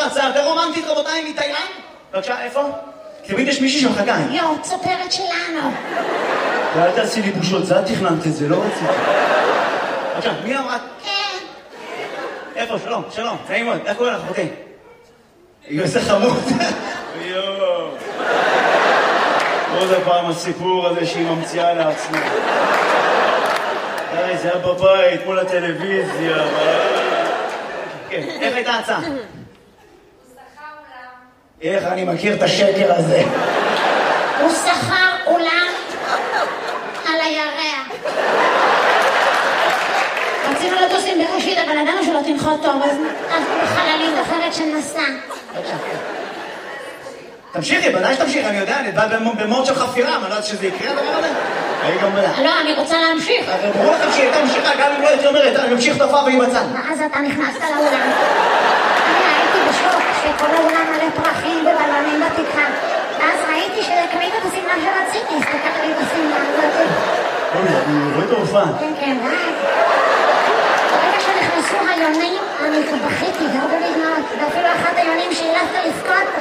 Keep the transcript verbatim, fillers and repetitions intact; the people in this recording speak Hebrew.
הרצאה יותר רומנטית, רבותיי, מתאילנד? בבקשה, איפה? תמיד יש מישהי שמחכה. יואו, צופרת שלנו. ואל תעשי לי בושות, זה את תכננת את זה, לא רציתי. בבקשה, מי אמרת? כן. איפה? שלום, שלום, נעים מאוד, איך קוראים לך? אוקיי. איזה חמוד. יואו. עוד הפעם הסיפור הזה שהיא ממציאה לעצמה. די, זה היה בבית, מול הטלוויזיה. כן, איך הייתה ההצעה? הוא שכר אולם. איך אני מכיר את השקר הזה? הוא שכר אולם על הירח. רצינו לטוס עם בראשית, אבל ידענו שלא תנחות טוב, אז חללית אחרת שנסע. תמשיכי, בוודאי שתמשיך, אני יודע, אני בא במוד של חפירה, אני לא יודעת שזה יקרה הדבר הזה. אני גם בלע. לא, אני רוצה להמשיך. אבל ברור לכם שהיא הייתה ממשיכה, גם אם לא הייתי אומרת, אני ממשיך את ההופעה והיא בצד. ואז אתה נכנסת לאולם. אני הייתי בשוק שכל האולם מלא פרחים ובלונים בתקרה. ואז ראיתי שזה קרית את השמלה שרציתי, הסתכלתי לי בשמלה הזאת. אוי, אני רואה את ההופעה. כן, כן, ואז. ברגע שנכנסו היונים, אני בכיתי, והרבה בדמעות. ואפילו אחת היונים שהילכת לבכות,